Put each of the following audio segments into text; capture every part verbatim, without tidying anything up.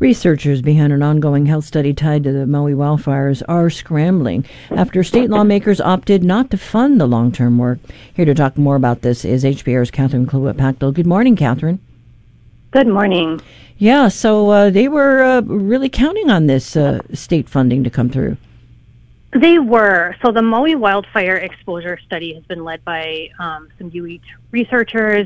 Researchers behind an ongoing health study tied to the Maui wildfires are scrambling after state lawmakers opted not to fund the long-term work. Here to talk more about this is H P R's Catherine Cluett-Pactel. Good morning, Catherine. Good morning. Yeah, so uh, they were uh, really counting on this uh, state funding to come through. They were. So the Maui wildfire exposure study has been led by um, some U H researchers.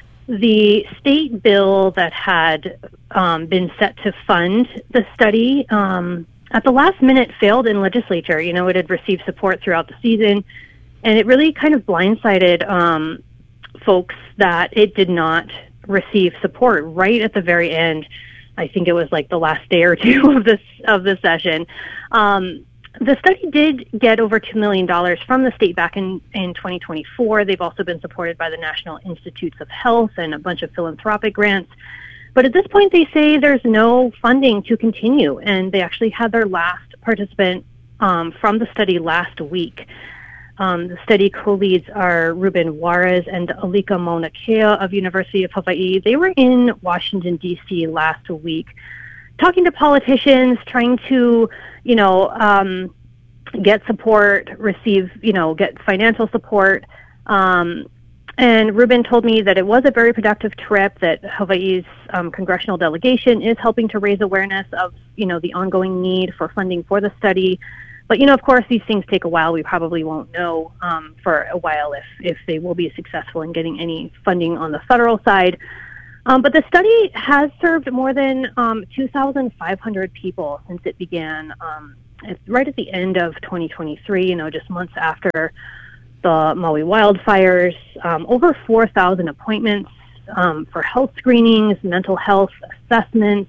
The state bill that had um, been set to fund the study um, at the last minute failed in legislature. You know, it had received support throughout the season, and it really kind of blindsided um, folks that it did not receive support right at the very end. I think it was like the last day or two of this of the session. Um, The study did get over two million dollars from the state back in, in twenty twenty-four. They've also been supported by the National Institutes of Health and a bunch of philanthropic grants. But at this point, they say there's no funding to continue, and they actually had their last participant um, from the study last week. Um, the study co-leads are Ruben Juarez and Alika Mauna Kea of University of Hawaii. They were in Washington, D C last week, talking to politicians, trying to, you know, um, get support, receive, you know, get financial support. Um, and Ruben told me that it was a very productive trip, that Hawaii's um, congressional delegation is helping to raise awareness of, you know, the ongoing need for funding for the study. But, you know, of course, these things take a while. We probably won't know um, for a while if, if they will be successful in getting any funding on the federal side. Um, but the study has served more than um, two thousand five hundred people since it began. Um, it's right at the end of twenty twenty-three, you know, just months after the Maui wildfires. Um, over four thousand appointments um, for health screenings, mental health assessments,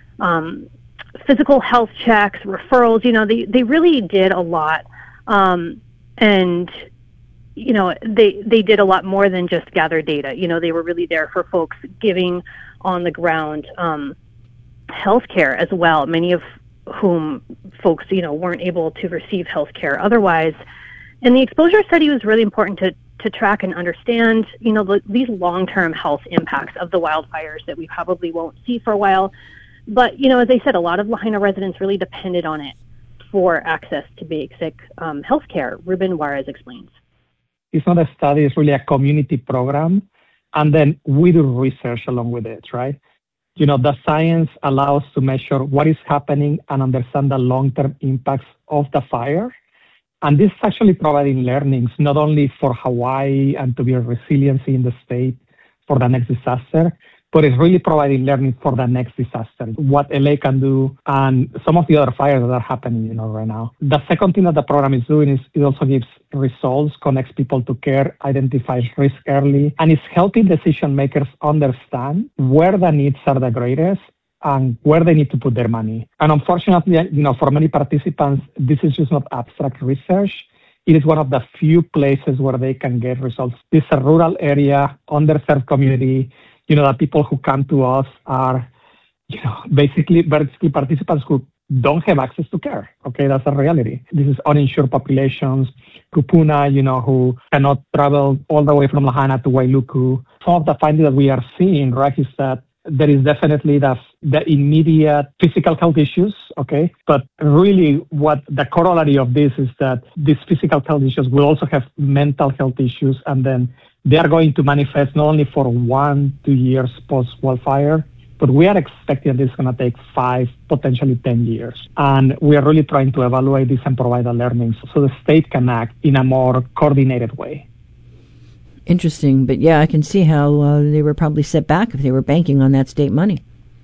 um, physical health checks, referrals. You know, they, they really did a lot. Um, and you know, they, they did a lot more than just gather data. You know, they were really there for folks giving on the ground um, health care as well, many of whom folks, you know, weren't able to receive health care otherwise. And the exposure study was really important to, to track and understand, you know, the, these long-term health impacts of the wildfires that we probably won't see for a while. But, you know, as I said, a lot of Lahaina residents really depended on it for access to basic um, health care. Ruben Juarez explains. It's not a study, it's really a community program. And then we do research along with it, right? You know, the science allows to measure what is happening and understand the long-term impacts of the fire. And this is actually providing learnings, not only for Hawaii and to build resiliency in the state for the next disaster, but it's really providing learning for the next disaster, what L A can do, and some of the other fires that are happening, you know, right now. The second thing that the program is doing is it also gives results, connects people to care, identifies risk early, and it's helping decision makers understand where the needs are the greatest and where they need to put their money. And unfortunately, you know, for many participants, this is just not abstract research. It is one of the few places where they can get results. This is a rural area, underserved community. You know, the people who come to us are, you know, basically, basically participants who don't have access to care. Okay, that's a reality. This is uninsured populations, kupuna, you know, who cannot travel all the way from Lahaina to Wailuku. Some of the findings that we are seeing, right, is that there is definitely the, the immediate physical health issues, okay? But really what the corollary of this is that these physical health issues will also have mental health issues, and then they are going to manifest not only for one, two years post-wildfire, but we are expecting that it's going to take five, potentially ten years. And we are really trying to evaluate this and provide the learnings so the state can act in a more coordinated way. Interesting. But yeah, I can see how uh, they were probably set back if they were banking on that state money.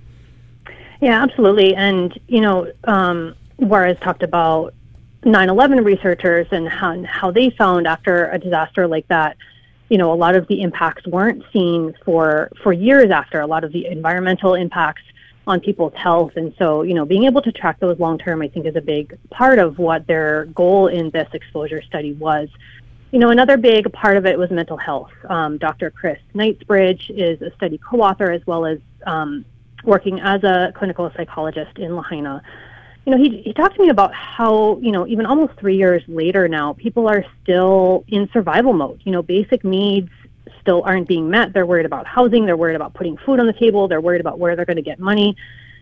Yeah, absolutely. And, you know, um, Juarez talked about nine eleven researchers and how, how they found after a disaster like that, you know, a lot of the impacts weren't seen for, for years after, a lot of the environmental impacts on people's health. And so, you know, being able to track those long-term, I think, is a big part of what their goal in this exposure study was. You know, another big part of it was mental health. Um, Doctor Chris Knightsbridge is a study co-author as well as um, working as a clinical psychologist in Lahaina. You know, he, he talked to me about how, you know, even almost three years later now, people are still in survival mode. You know, basic needs still aren't being met. They're worried about housing. They're worried about putting food on the table. They're worried about where they're going to get money.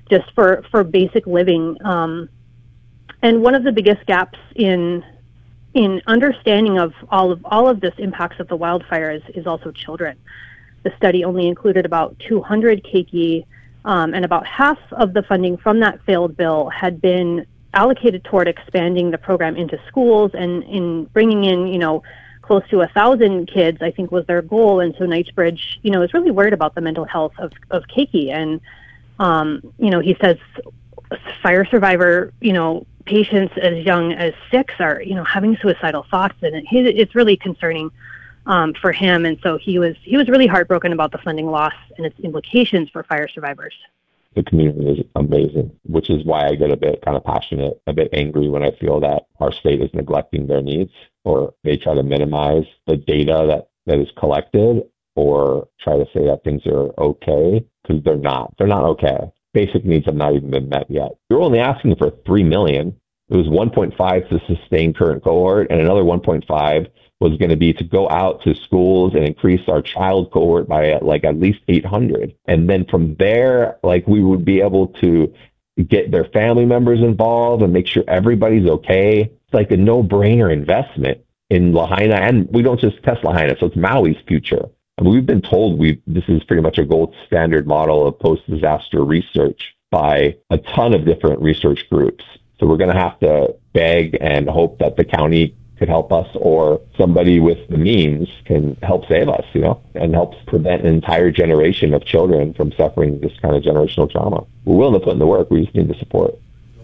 just for, for basic living. Um, and one of the biggest gaps in in understanding of all of all of this impacts of the wildfires is also children. The study only included about two hundred keiki, um, and about half of the funding from that failed bill had been allocated toward expanding the program into schools and in bringing in, you know, close to a thousand kids, I think was their goal. And so Knightsbridge, you know, is really worried about the mental health of, of keiki. And, um, you know, he says fire survivor, you know, patients as young as six are, you know, having suicidal thoughts, and it, it's really concerning um, for him. And so he was he was really heartbroken about the funding loss and its implications for fire survivors. The community is amazing, which is why I get a bit kind of passionate, a bit angry when I feel that our state is neglecting their needs, or they try to minimize the data that, that is collected, or try to say that things are okay, because they're not. They're not okay. Basic needs have not even been met yet. You're only asking for three million dollars. It was one point five to sustain current cohort, and another one point five was going to be to go out to schools and increase our child cohort by like at least eight hundred. And then from there, like we would be able to get their family members involved and make sure everybody's okay. It's like a no-brainer investment in Lahaina, and we don't just test Lahaina, so it's Maui's future. I mean, we've been told we this is pretty much a gold standard model of post-disaster research by a ton of different research groups. So we're going to have to beg and hope that the county could help us, or somebody with the means can help save us, you know, and help prevent an entire generation of children from suffering this kind of generational trauma. We're willing to put in the work. We just need the support.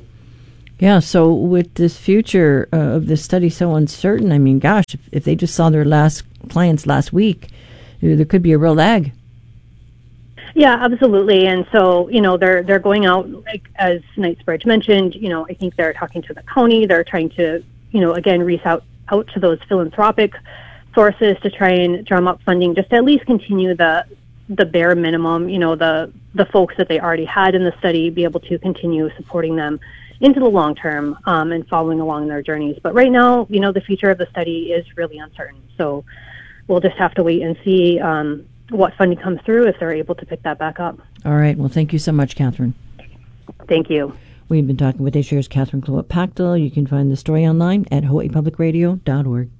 Yeah, so with this future uh, of this study so uncertain, I mean, gosh, if, if they just saw their last clients last week, there could be a real lag. Yeah, absolutely. And so, you know, they're they're going out, like as Knightsbridge mentioned, you know, I think they're talking to the county. They're trying to, you know, again, reach out, out to those philanthropic sources to try and drum up funding, just to at least continue the the bare minimum, you know, the, the folks that they already had in the study, be able to continue supporting them into the long term um, and following along their journeys. But right now, you know, the future of the study is really uncertain. So we'll just have to wait and see um, what funding comes through, if they're able to pick that back up. All right. Well, thank you so much, Catherine. Thank you. We've been talking with H P R's Catherine Kloet-Pachtel. You can find the story online at hawaii public radio dot org.